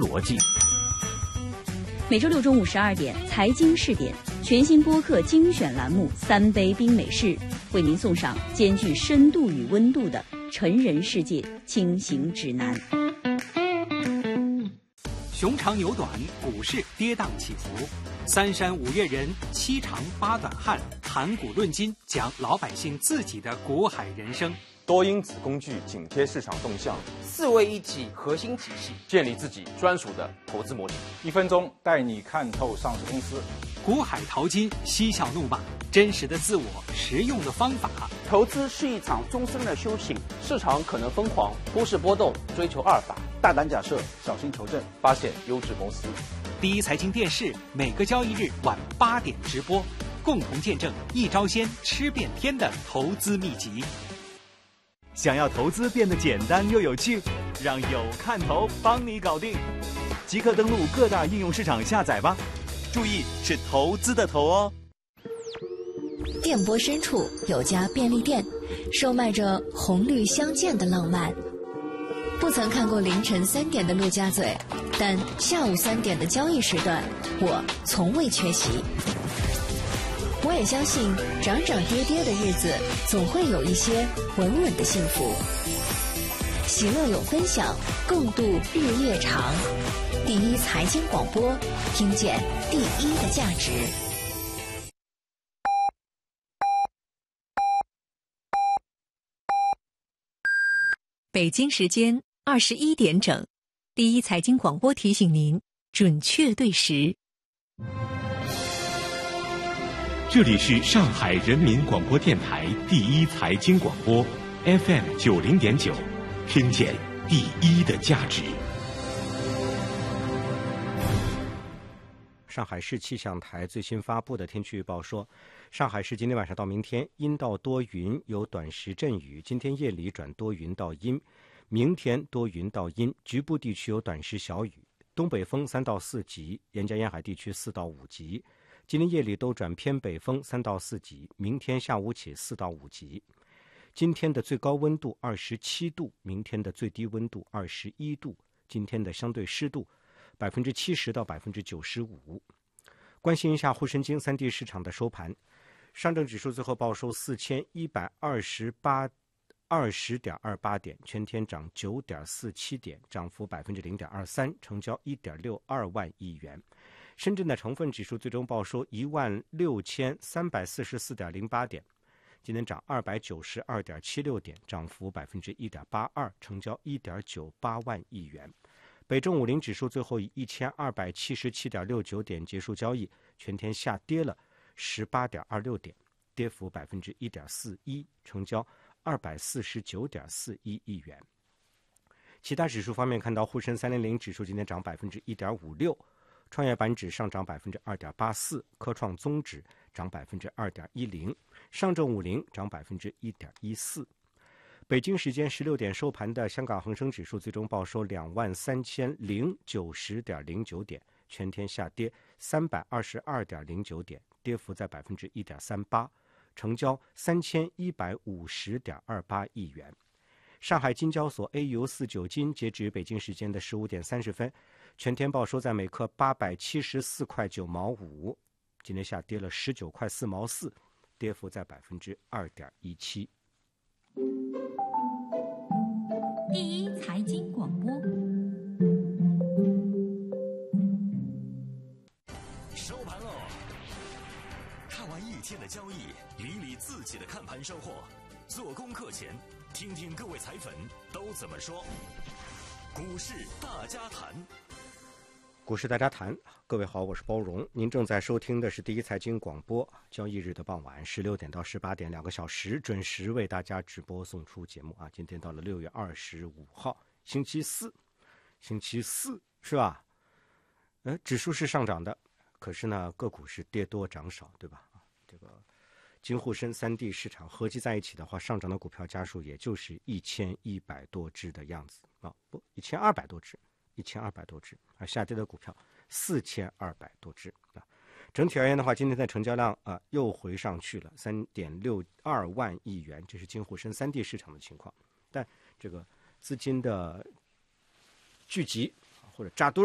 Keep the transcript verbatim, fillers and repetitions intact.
逻辑。 每周六中午十二点，财经试点全新播客精选栏目《三杯冰美式》，为您送上兼具深度与温度的成人世界轻行指南。 熊长牛短，股市跌宕起伏，三山五岳人，七长八短汉，谈股论金，讲老百姓自己的股海人生。 多因子工具紧贴市场动向， 四位一体核心体系， 建立自己专属的投资模型。 一分钟带你看透上市公司， 股海淘金，嬉笑怒骂，真实的自我，实用的方法。 投资是一场终身的修行，市场可能疯狂，股市波动，追求阿尔法， 大胆假设，小心求证， 发现优质公司。 第一财经电视每个交易日晚八点直播，共同见证一招鲜吃遍天的投资秘籍。 想要投资变得简单又有趣，让有看头帮你搞定。即刻登录各大应用市场下载吧，注意是投资的投哦。 电波深处有家便利店，售卖着红绿相间的浪漫。不曾看过凌晨三点的陆家嘴，但下午三点的交易时段，我从未缺席。我也相信涨涨跌跌的日子总会有一些稳稳的幸福。喜乐有分享，共度日夜长。第一财经广播，听见第一的价值。北京时间二十一点整，第一财经广播提醒您准确对时。 这里是上海人民广播电台第一财经广播 F M 九零点九，听见第一的价值。 上海市气象台最新发布的天气预报说，上海市今天晚上到明天阴到多云，有短时阵雨，今天夜里转多云到阴，明天多云到阴，局部地区有短时小雨，东北风三到四级，沿江沿海地区四到五级。今天夜里都转偏北风三到四级，明天下午起四到五级。今天的最高温度二十七度，明天的最低温度二十一度。今天的相对湿度百分之七十到百分之九十五。关心一下沪深京三地市场的收盘，上证指数最后报收四千一百二十八二十点二八点，全天涨九点四七点，涨幅百分之零点二三，成交一点六二万亿元。深圳的成分指数最终报收一万六千三百四十四点零八点，今天涨二百九十二点七六点，涨幅百分之一点八二，成交一点九八万亿元。北证五零指数最后以一千二百七十七点六九点结束交易，全天下跌了十八点二六点，跌幅百分之一点四一，成交二百四十九点四一亿元。其他指数方面，看到沪深三零零指数今天涨百分之一点五六。创业板指上涨百分之二点八四，科创综指涨百分之二点一零，上证五零涨百分之一点一四。北京时间十六点收盘的香港恒生指数最终报收两万三千零九十点零九点，全天下跌三百二十二点零九点，跌幅在百分之一点三八，成交三千一百五十点二八亿元。上海金交所 A 油四九金截止北京时间的十五点三十分。全天报收在每克八百七十四块九毛五，今天下跌了十九块四毛四，跌幅在百分之二点一七。 第一财经广播， 收盘喽！看完一天的交易，理理自己的看盘收获。做功课前，听听各位财粉都怎么说。股市大家谈。 股市大家谈，各位好，我是包荣，您正在收听的是第一财经广播，交易日的傍晚十六点到十八点，两个小时准时为大家直播送出节目啊。今天到了六月二十五号，星期四，星期四是吧？呃，指数是上涨的，可是呢，个股是跌多涨少，对吧？啊，这个京沪深三地市场合计在一起的话，上涨的股票家数也就是一千一百多只的样子啊，不，一千二百多只。一千二百多只，而下跌的股票四千二百多只啊。整体而言的话，今天的成交量啊又回上去了三点六二万亿元，这是京沪深三地市场的情况。但这个资金的聚集或者扎堆